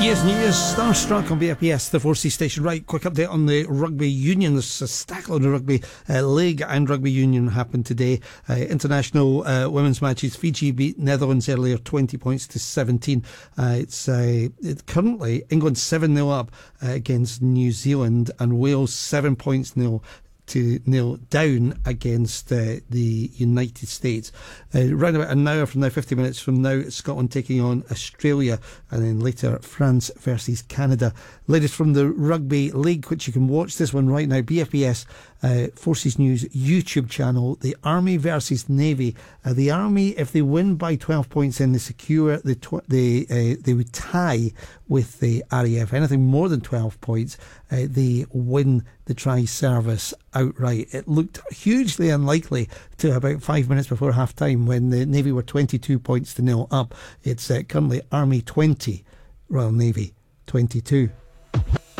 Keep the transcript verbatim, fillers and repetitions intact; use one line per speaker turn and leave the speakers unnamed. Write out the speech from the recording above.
Years and years, Starstruck on B F P S, the four C station. Right, quick update on the rugby union. There's a stack load of rugby uh, league and rugby union happened today. Uh, international uh, women's matches. Fiji beat Netherlands earlier, twenty points to seventeen. Uh, it's uh, it, currently England seven nil up uh, against New Zealand, and Wales seven points nil to nil down against uh, the United States. Uh, round about an hour from now, fifty minutes from now, Scotland taking on Australia, and then later France versus Canada. Latest from the Rugby League, which you can watch this one right now, B F P S uh, Forces News YouTube channel. The Army versus Navy. Uh, the Army, if they win by twelve points, then they secure the tw- they uh, they would tie with the R A F. Anything more than twelve points, uh, they win the tri-service outright. It looked hugely unlikely to about five minutes before half time when the Navy were twenty-two points to nil up. It's uh, currently Army twenty, Royal Navy twenty-two.